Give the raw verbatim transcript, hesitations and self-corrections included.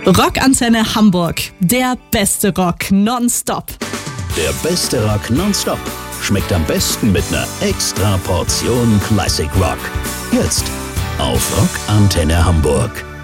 Rockantenne Hamburg. Der beste Rock nonstop. Der beste Rock nonstop schmeckt am besten mit einer extra Portion Classic Rock. Jetzt auf Rockantenne Hamburg.